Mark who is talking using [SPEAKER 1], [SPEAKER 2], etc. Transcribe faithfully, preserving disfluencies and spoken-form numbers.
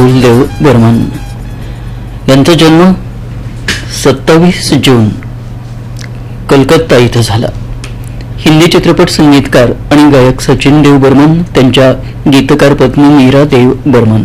[SPEAKER 1] देव बर्मन यांचा जन्म सत्तावीस जून कलकत्ता इथं झाला. हिंदी चित्रपट संगीतकार आणि गायक सचिन देव बर्मन, त्यांच्या गीतकार पत्नी मीरा देव बर्मन